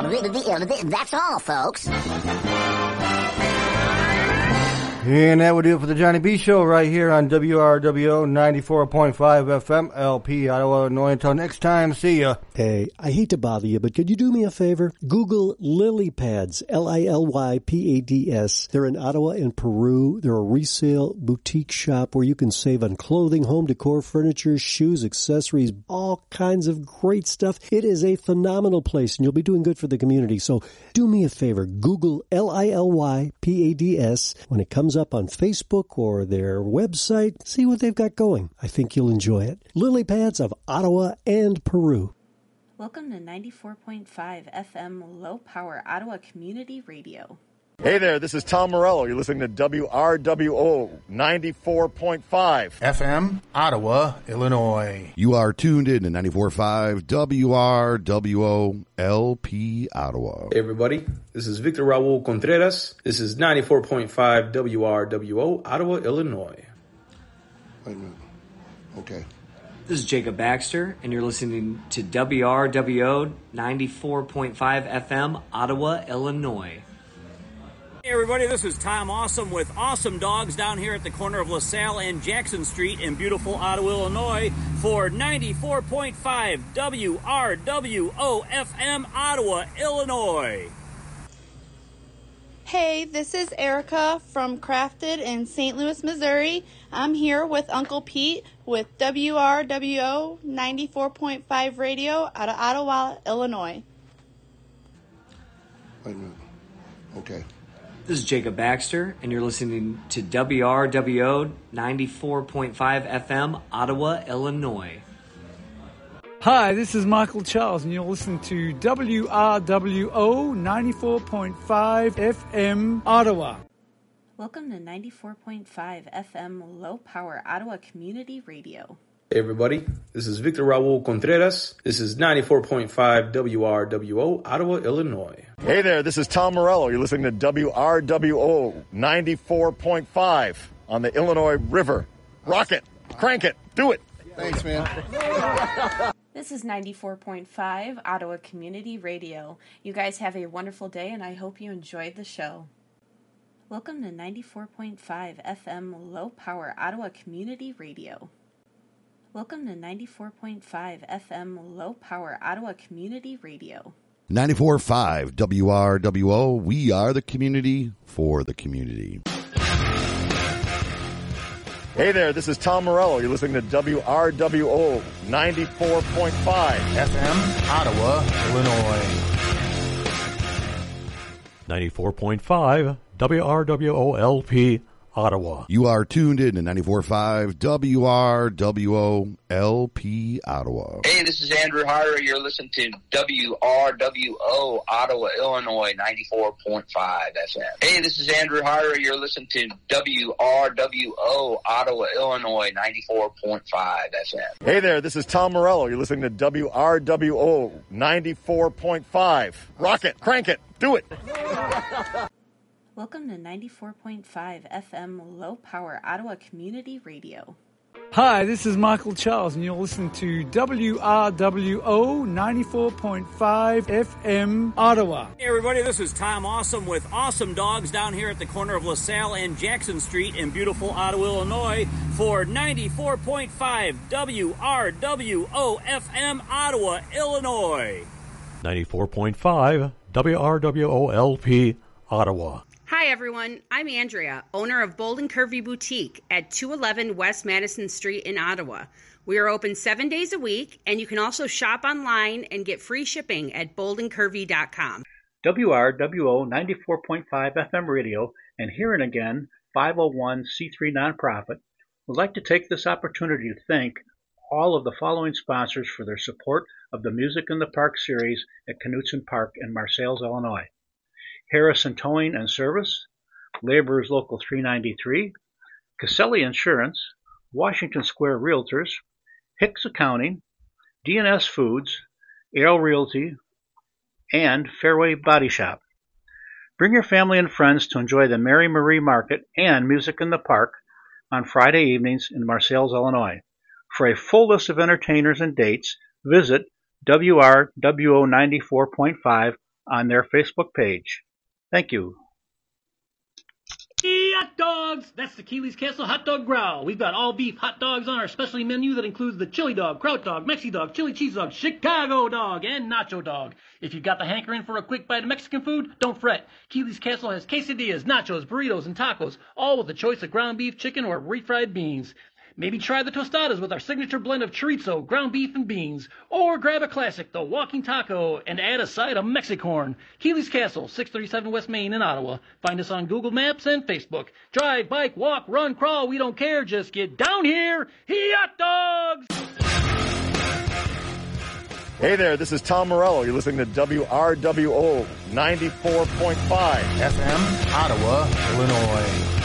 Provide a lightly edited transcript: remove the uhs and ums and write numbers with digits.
That's all, folks. And that would do it for the Johnny B Show right here on WRWO 94.5 FM, LP, Ottawa, Illinois. Until next time, see ya. Hey, I hate to bother you, but could you do me a favor? Google Lily Pads, Lilypads. They're in Ottawa and Peru. They're a resale boutique shop where you can save on clothing, home decor, furniture, shoes, accessories, all kinds of great stuff. It is a phenomenal place, and you'll be doing good for the community. So do me a favor. Google Lilypads when it comes up on Facebook or their website. See what they've got going. I think you'll enjoy it. Lily Pads of Ottawa and Peru. Welcome to 94.5 FM Low Power Ottawa Community Radio. Hey there, this is Tom Morello. You're listening to WRWO 94.5 FM, Ottawa, Illinois. You are tuned in to 94.5 WRWO LP Ottawa. Hey everybody, this is Victor Raul Contreras. This is 94.5 WRWO Ottawa, Illinois. Wait a minute. Okay. This is Jacob Baxter, and you're listening to WRWO 94.5 FM, Ottawa, Illinois. Hey everybody, this is Tom Awesome with Awesome Dogs down here at the corner of LaSalle and Jackson Street in beautiful Ottawa, Illinois for 94.5 WRWO FM, Ottawa, Illinois. Hey, this is Erica from Crafted in St. Louis, Missouri. I'm here with Uncle Pete with WRWO 94.5 Radio out of Ottawa, Illinois. Wait a minute. Okay. This is Jacob Baxter, and you're listening to WRWO 94.5 FM, Ottawa, Illinois. Hi, this is Michael Charles, and you're listening to WRWO 94.5 FM, Ottawa. Welcome to 94.5 FM Low Power Ottawa Community Radio. Hey everybody, this is Victor Raul Contreras. This is 94.5 WRWO Ottawa, Illinois. Hey there, this is Tom Morello. You're listening to WRWO 94.5 on the Illinois River. Rock it, crank it, do it. Thanks, man. This is 94.5 Ottawa Community Radio. You guys have a wonderful day, and I hope you enjoyed the show. Welcome to 94.5 FM Low Power Ottawa Community Radio. Welcome to 94.5 FM Low Power Ottawa Community Radio. 94.5 WRWO. We are the community for the community. Hey there, this is Tom Morello. You're listening to WRWO 94.5 FM, Ottawa, Illinois. 94.5 WRWO LP, Ottawa. You are tuned in to 94.5 WRWO LP Ottawa. Hey, this is Andrew Hyra. You're listening to WRWO Ottawa, Illinois, 94.5 FM. Hey, this is Andrew Hyra. You're listening to WRWO Ottawa, Illinois, 94.5 FM. Hey there, this is Tom Morello. You're listening to WRWO 94.5. Rock it, crank it, do it. Welcome to 94.5 FM Low Power Ottawa Community Radio. Hi, this is Michael Charles, and you're listening to WRWO 94.5 FM, Ottawa. Hey everybody, this is Tom Awesome with Awesome Dogs down here at the corner of LaSalle and Jackson Street in beautiful Ottawa, Illinois for 94.5 WRWO FM, Ottawa, Illinois. 94.5 WRWO LP, Ottawa. Hi everyone, I'm Andrea, owner of Bold and Curvy Boutique at 211 West Madison Street in Ottawa. We are open 7 days a week, and you can also shop online and get free shipping at boldandcurvy.com. WRWO 94.5 FM radio and Hearing Again 501c3 nonprofit would like to take this opportunity to thank all of the following sponsors for their support of the Music in the Park series at Knutson Park in Marseilles, Illinois. Harrison Towing and Service, Laborers Local 393, Caselli Insurance, Washington Square Realtors, Hicks Accounting, DNS Foods, Ale Realty, and Fairway Body Shop. Bring your family and friends to enjoy the Mary Marie Market and Music in the Park on Friday evenings in Marseilles, Illinois. For a full list of entertainers and dates, visit WRWO 94.5 on their Facebook page. Thank you. Hot dogs! That's the Keeley's Castle Hot Dog Growl. We've got all beef hot dogs on our specialty menu that includes the chili dog, kraut dog, Mexi dog, chili cheese dog, Chicago dog, and nacho dog. If you've got the hankering for a quick bite of Mexican food, don't fret. Keeley's Castle has quesadillas, nachos, burritos, and tacos, all with a choice of ground beef, chicken, or refried beans. Maybe try the tostadas with our signature blend of chorizo, ground beef, and beans. Or grab a classic, the walking taco, and add a side of Mexicorn. Keeley's Castle, 637 West Main in Ottawa. Find us on Google Maps and Facebook. Drive, bike, walk, run, crawl, we don't care. Just get down here. Hot dogs! Hey there, this is Tom Morello. You're listening to WRWO 94.5 FM, Ottawa, Illinois.